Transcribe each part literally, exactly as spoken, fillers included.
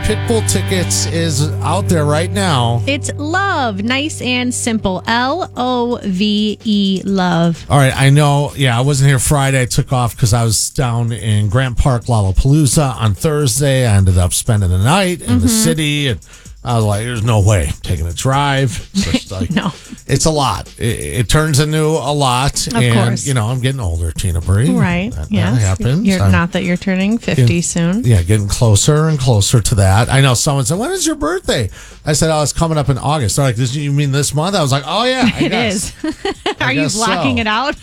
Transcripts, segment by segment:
Pitbull tickets is out there right now. It's Love, nice and simple. L O V E, Love. All right, I know. Yeah, I wasn't here Friday. I took off because I was down in Grant Park, Lollapalooza on Thursday. I ended up spending the night in mm-hmm. the city, and I was like, "There's no way I'm taking a drive." It's just like, no, it's a lot. It, it turns into a lot, of and course. You know, I'm getting older, Tina Bree. Right? That, yes. that happens. You're I'm, not that you're turning fifty in, soon. Yeah, getting closer and closer to that. I know someone said, "When is your birthday?" I said, "Oh, it's coming up in August." They're like, "This you mean this month?" I was like, "Oh yeah, I it guess. is." Are you blocking so. it out?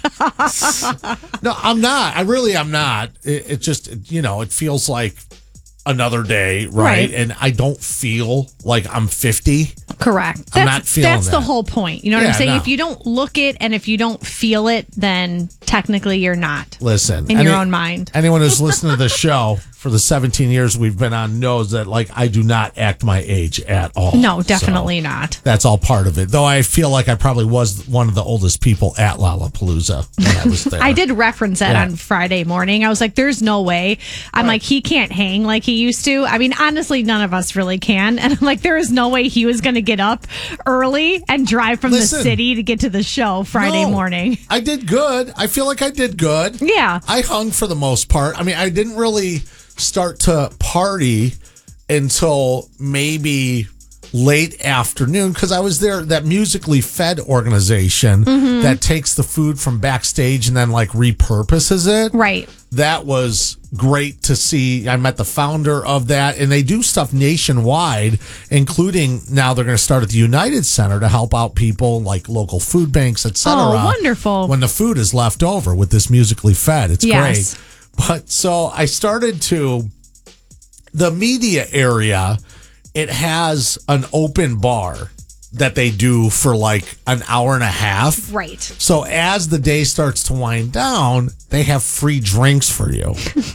No, I'm not. I really am not. It, it just, you know, it feels like another day, right? Right. And I don't feel like I'm fifty. Correct. I'm that's, not feeling That's that. the whole point. You know what Yeah, I'm saying? no. If you don't look it and if you don't feel it, then technically you're not. Listen. In any, your own mind. Anyone who's listened to the show for the seventeen years we've been on knows that, like, I do not act my age at all. No, definitely So not. That's all part of it. Though I feel like I probably was one of the oldest people at Lollapalooza when I was there. I did reference that Yeah. on Friday morning. I was like, there's no way. I'm Right. like, he can't hang like he used to. I mean, honestly, none of us really can. And I'm like, there is no way he was going to get up early and drive from Listen. the city to get to the show Friday No, morning. I did good. I feel like I did good. Yeah. I hung for the most part. I mean, I didn't really start to party until maybe late afternoon because I was there, that Musically Fed organization Mm-hmm. that takes the food from backstage and then like repurposes it. Right. That was great to see. I met the founder of that, and they do stuff nationwide, including now they're going to start at the United Center to help out people like local food banks, et cetera. Oh, wonderful. When the food is left over with this Musically Fed. It's Yes. great. But so I started to, the media area, it has an open bar that they do for like an hour and a half. Right. So as the day starts to wind down, they have free drinks for you.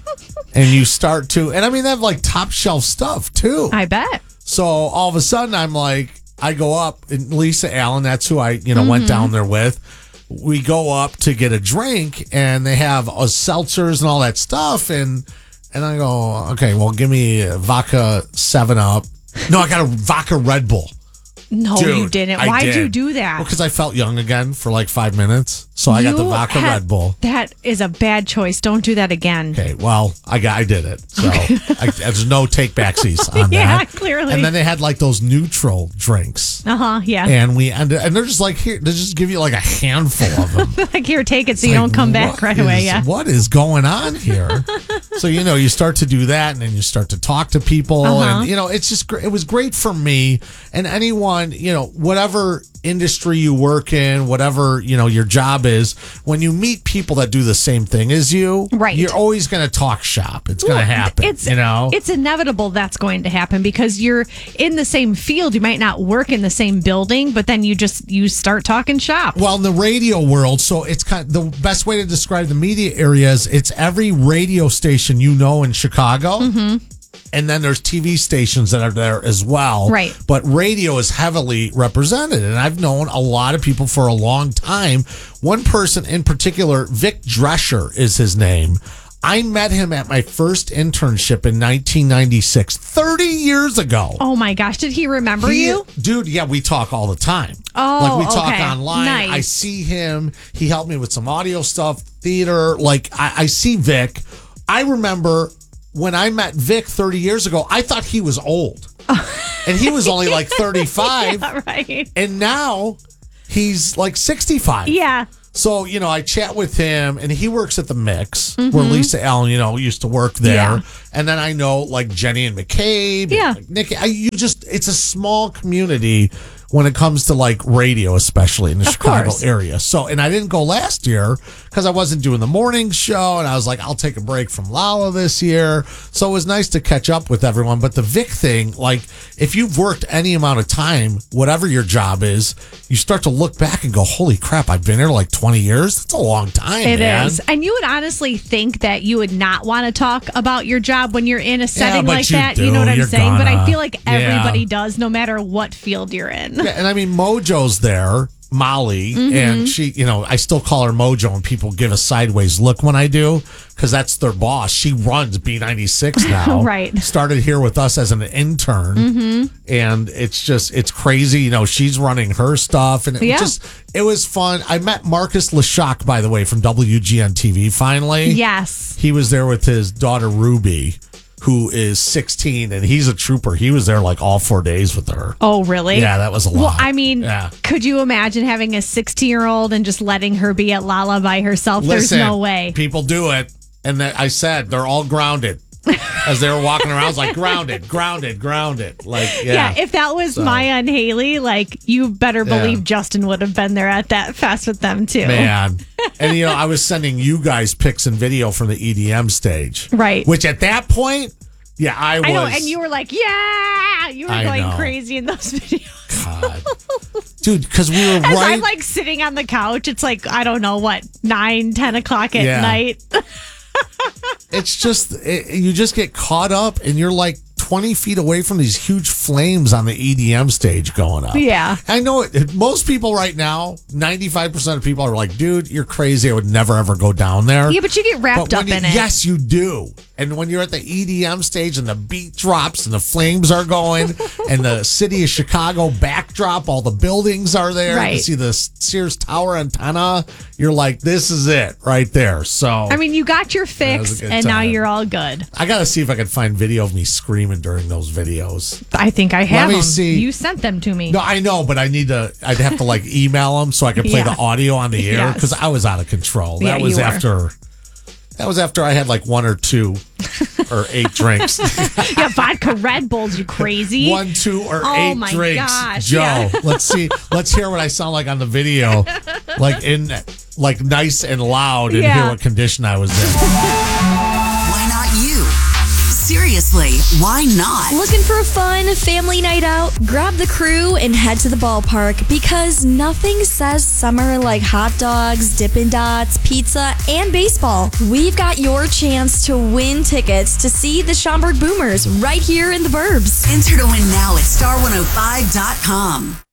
And you start to, and I mean, they have like top shelf stuff too. I bet. So all of a sudden I'm like, I go up, and Lisa Allen, that's who I, you know, mm-hmm. went down there with. We go up to get a drink, and they have uh, seltzers and all that stuff. And, and I go, okay, well, give me a vodka seven up. No, I got a vodka Red Bull. No, Dude, you didn't. I Why'd did. you do that? Well, because I felt young again for like five minutes. So I got the You vodka had- Red Bull. That is a bad choice. Don't do that again. Okay, well, I got, I did it. So I, there's no take backsies on Yeah, that. clearly. And then they had like those neutral drinks. Uh huh. Yeah. And we ended, and they're just like, here, they just give you like a handful of them. Like, here, take it so It's you like, don't come back what right away. is- Yeah. What is going on here? So, you know, you start to do that, and then you start to talk to people. Uh-huh. And, you know, it's just, gr- it was great for me and anyone, you know, whatever industry you work in, whatever, you know, your job is, when you meet people that do the same thing as you, Right. you're always going to talk shop. It's going to Well, happen, It's, you know? it's inevitable that's going to happen because you're in the same field. You might not work in the same building, but then you just you start talking shop. Well, in the radio world, so it's kind of, the best way to describe the media area is it's every radio station you know in Chicago. Mm-hmm. And then there's T V stations that are there as well. Right. But radio is heavily represented. And I've known a lot of people for a long time. One person in particular, Vic Drescher is his name. I met him at my first internship in nineteen ninety-six, thirty years ago. Oh my gosh, did he remember He- you? Dude, yeah, we talk all the time. Oh, like we talk okay. online. Nice. I see him. He helped me with some audio stuff, theater. Like I, I see Vic. I remember when I met Vic thirty years ago, I thought he was old. And he was only like thirty-five. Yeah, right. And now he's like sixty-five. Yeah. So, you know, I chat with him, and he works at the Mix, where Lisa Allen, you know, used to work there. Yeah. And then I know like Jenny and McCabe, Yeah. and like Nikki. I, you just, it's a small community when it comes to like radio, especially in the Of Chicago course. area. So, and I didn't go last year because I wasn't doing the morning show, and I was like, I'll take a break from Lala this year. So it was nice to catch up with everyone. But the Vic thing, like, if you've worked any amount of time, whatever your job is, you start to look back and go, holy crap, I've been here like twenty years. That's a long time. It man. is. And you would honestly think that you would not want to talk about your job when you're in a setting but like you that. do. You know what I'm You're saying? But I gonna. feel like everybody Yeah. does, no matter what field you're in. Yeah, and I mean, Mojo's there, Molly, Mm-hmm. and she, you know, I still call her Mojo, and people give a sideways look when I do because that's their boss. She runs B ninety-six now. Right. Started here with us as an intern, Mm-hmm. and it's just, it's crazy. You know, she's running her stuff, and it Yeah. just, it was fun. I met Marcus Leshock, by the way, from W G N T V finally. Yes. He was there with his daughter, Ruby, who is sixteen, and he's a trooper. He was there like all four days with her. Oh, really? Yeah, that was a lot. Well, I mean, Yeah. could you imagine having a sixteen-year-old and just letting her be at Lala by herself? Listen, There's no way. People do it. And that I said, they're all grounded. As they were walking around, I was like, grounded, grounded, grounded. Like, yeah. Yeah, if that was So- Maya and Haley, like, you better Yeah. believe Justin would have been there at that fest with them, too. Man. And, you know, I was sending you guys pics and video from the E D M stage. Right. Which at that point, yeah, I was. I know, and you were like, yeah! You were I going know. crazy in those videos. God. Dude, because we were As right. I'm like sitting on the couch, it's like, I don't know, what, nine, ten o'clock at Yeah. night. It's just, it, you just get caught up and you're like twenty feet away from these huge flames on the E D M stage going up. Yeah. I know it, most people right now, ninety-five percent of people are like, dude, you're crazy. I would never ever go down there. Yeah, but you get wrapped But up when you- in it. Yes, you do. And when you're at the E D M stage and the beat drops and the flames are going and the city of Chicago backdrop, all the buildings are there. You Right. can see the Sears Tower antenna. You're like, this is it right there. So I mean, you got your That was fix, a good and now time. you're all good. I got to see if I can find video of me screaming during those videos. I think I have me them. see. You sent them to me. No, I know, but I need to, I'd have to like email them so I can play Yeah. the audio on the air Yes. because I was out of control. Yeah, That was you were. after, that was after I had like one or two or eight drinks. Yeah, vodka Red Bulls, you crazy. One, two, or Oh eight my drinks. gosh, Joe, yeah. let's see. Let's hear what I sound like on the video. Like in, like nice and loud and Yeah. hear what condition I was in. Why not you? Seriously, why not? Looking for a fun family night out? Grab the crew and head to the ballpark because nothing says summer like hot dogs, Dippin' Dots, pizza, and baseball. We've got your chance to win tickets to see the Schaumburg Boomers right here in the Burbs. Enter to win now at star one oh five dot com.